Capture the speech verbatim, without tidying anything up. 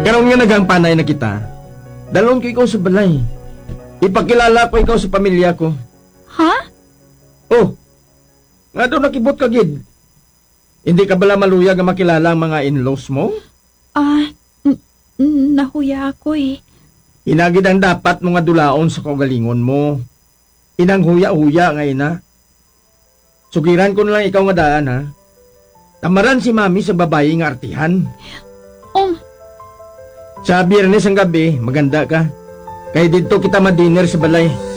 Karon nga nagang panay na kita, dalon ko ikaw sa balay. Ipakilala ko ikaw sa pamilya ko. Ha? Oh, nga doon nakibot ka, gid. Hindi ka bala maluya nga makilala ang mga in-laws mo? Ah, n- n- nahuya ako eh. Hinagid ang dapat mga dulaon sa kaugalingon mo. Inang huya-huya nga ina. Sugiran ko na lang ikaw nga daan, ha? Tamaran si mami sa babae nga artihan. Um, Sa biyernes ang gabi, maganda ka. Kaya dito kita madiner sa balay.